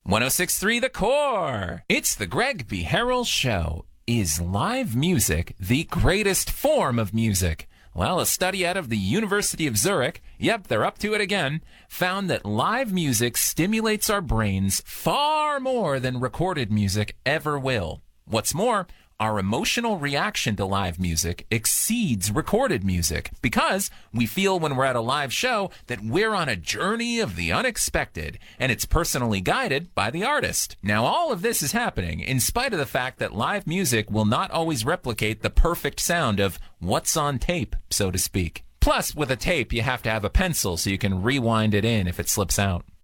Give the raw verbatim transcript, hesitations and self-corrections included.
one oh six point three The Core. It's the Greg B. Harrell Show. Is live music the greatest form of music? Well, a study out of the University of Zurich, yep, they're up to it again, found that live music stimulates our brains far more than recorded music ever will. What's more, our emotional reaction to live music exceeds recorded music because we feel when we're at a live show that we're on a journey of the unexpected, and it's personally guided by the artist. Now, all of this is happening in spite of the fact that live music will not always replicate the perfect sound of what's on tape, so to speak. Plus, with a tape, you have to have a pencil so you can rewind it in if it slips out.